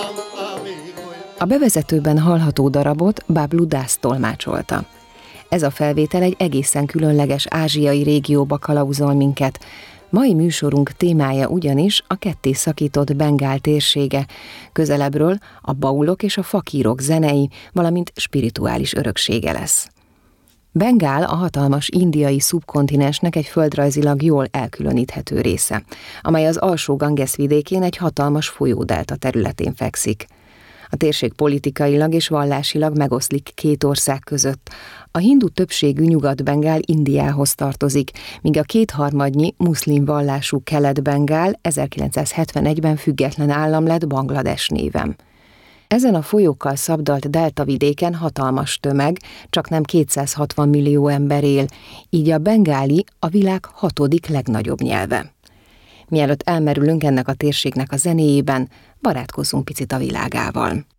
A bevezetőben hallható darabot Bablu Das tolmácsolta. Ez a felvétel egy egészen különleges ázsiai régióba kalauzol minket. Mai műsorunk témája ugyanis a ketté szakított Bengál térsége, közelebbről a baulok és a fakírok zenei, valamint spirituális öröksége lesz. Bengál a hatalmas indiai szubkontinensnek egy földrajzilag jól elkülöníthető része, amely az alsó Ganges vidékén egy hatalmas folyódelta területén fekszik. A térség politikailag és vallásilag megoszlik két ország között. A hindu többségű Nyugat-Bengál Indiához tartozik, míg a kétharmadnyi muszlim vallású Kelet-Bengál 1971-ben független állam lett Banglades néven. Ezen a folyókkal szabdalt deltavidéken hatalmas tömeg, csaknem 260 millió ember él, így a bengáli a világ 6. legnagyobb nyelve. Mielőtt elmerülünk ennek a térségnek a zenéjében, barátkozzunk picit a világával.